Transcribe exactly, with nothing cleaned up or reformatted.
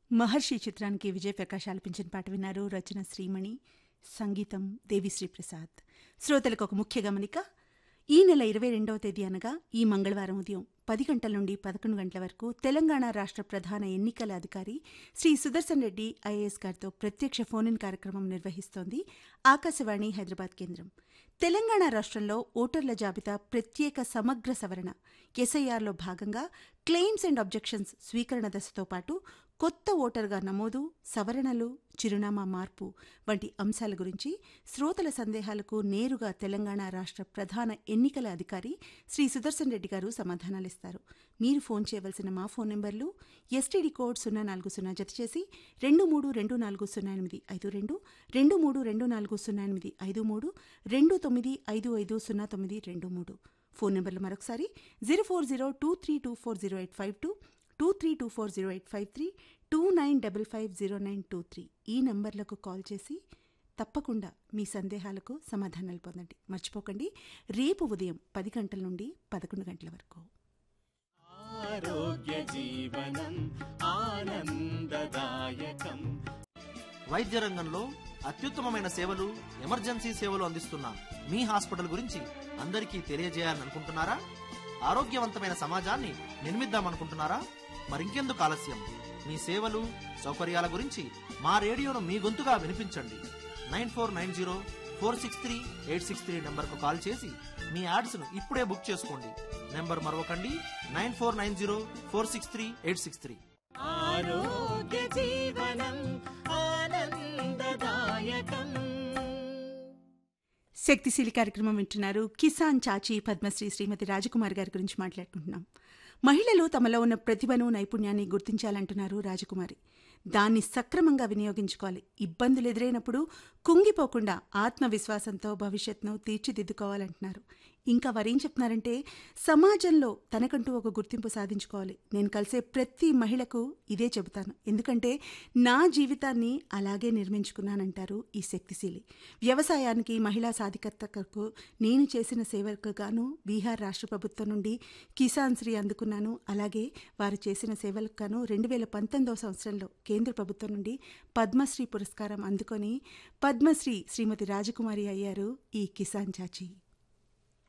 మహర్షి చిత్రానికి విజయ్ ప్రకాష్ ఆలపించిన పాట విన్నారు. రచన శ్రీమణి, సంగీతం దేవిశ్రీ ప్రసాద్. శ్రోతలకు ఒక ముఖ్య గమనిక. ఈ నెల ఇరవై రెండవ తేదీ అనగా ఈ మంగళవారం ఉదయం పది గంటల నుండి పదకొండు గంటల వరకు తెలంగాణ రాష్ట్ర ప్రధాన ఎన్నికల అధికారి శ్రీ సుదర్శన్ రెడ్డి ఐఏఎస్ గారితో ప్రత్యక్ష ఫోన్ ఇన్ కార్యక్రమం నిర్వహిస్తోంది ఆకాశవాణి హైదరాబాద్ కేంద్రం. తెలంగాణ రాష్ట్రంలో ఓటర్ల జాబితా ప్రత్యేక సమగ్ర సవరణ ఎస్ఐఆర్లో భాగంగా క్లెయిమ్స్ అండ్ అబ్జెక్షన్స్ స్వీకరణ దశతో పాటు కొత్త ఓటర్గా నమోదు, సవరణలు, చిరునామా మార్పు వంటి అంశాల గురించి శ్రోతల సందేహాలకు నేరుగా తెలంగాణ రాష్ట్ర ప్రధాన ఎన్నికల అధికారి శ్రీ సుదర్శన్ రెడ్డి గారు సమాధానాలిస్తారు. మీరు ఫోన్ చేయవలసిన మా ఫోన్ నెంబర్లు ఎస్టీడీ కోడ్ సున్నా నాలుగు సున్నా జత చేసి రెండు మూడు రెండు నాలుగు సున్నా ఎనిమిది ఐదు రెండు, రెండు మూడు రెండు నాలుగు సున్నా ఎనిమిది ఐదు మూడు, రెండు తొమ్మిది ఐదు ఐదు సున్నా తొమ్మిది రెండు మూడు. ఫోన్ నెంబర్లు మరొకసారి zero four zero two three two four zero eight five two, two three two four zero eight five three, two nine double five zero nine two three. ఈ నంబర్లకు కాల్ చేసి తప్పకుండా మీ సందేహాలకు సమాధానాలు పొందండి. మర్చిపోకండి, రేపు ఉదయం పది గంటల నుండి పదకొండు గంటల వరకు. ఆరోగ్య జీవనం ఆనందదాయకం. వైద్య రంగంలో అత్యుత్తమమైన సేవలు, ఎమర్జెన్సీ సేవలు అందిస్తున్న మీ హాస్పిటల్ గురించి అందరికీ తెలియజేయాలనుకుంటున్నారా? ఆరోగ్యవంతమైన సమాజాన్ని నిర్మిద్దామనుకుంటున్నారా? మరింకెందుకు ఆలస్యం? మీ సేవలు, సౌకర్యాల గురించి మా రేడియోను మీ గొంతుగా వినిపించండి. Nine four nine zero four six three eight six three నెంబర్కు కాల్ చేసి మీ యాడ్స్ను ఇప్పుడే బుక్ చేసుకోండి. Number మరొకండి, nine four nine zero four six three eight six three. ఆరోగ్య జీవనం ఆనందదాయకం. శక్తిశీలి కార్యక్రమం వింటున్నారు. కిసాన్ చాచి పద్మశ్రీ శ్రీమతి రాజకుమారి గారి గురించి మాట్లాడుకుంటున్నాం. మహిళలు తమలో ఉన్న ప్రతిభను, నైపుణ్యాన్ని గుర్తించాలంటున్నారు రాజకుమారి. దాన్ని సక్రమంగా వినియోగించుకోవాలి. ఇబ్బందులు ఎదురైనప్పుడు కుంగిపోకుండా ఆత్మవిశ్వాసంతో భవిష్యత్తును తీర్చిదిద్దుకోవాలంటున్నారు. ఇంకా వారేం చెప్తున్నారంటే, సమాజంలో తనకంటూ ఒక గుర్తింపు సాధించుకోవాలి. నేను కలిసే ప్రతి మహిళకు ఇదే చెబుతాను, ఎందుకంటే నా జీవితాన్ని అలాగే నిర్మించుకున్నానంటారు ఈ శక్తిశీలి. వ్యవసాయానికి, మహిళా సాధికారతకు నేను చేసిన సేవలకు గాను బీహార్ రాష్ట్ర ప్రభుత్వం నుండి కిసాన్ శ్రీ అందుకున్నాను. అలాగే వారు చేసిన సేవలకు గాను రెండు వేల పంతొమ్మిదవ సంవత్సరంలో కేంద్ర ప్రభుత్వం నుండి పద్మశ్రీ పురస్కారం అందుకొని పద్మశ్రీ శ్రీమతి రాజకుమారి అయ్యారు ఈ కిసాన్ చాచి.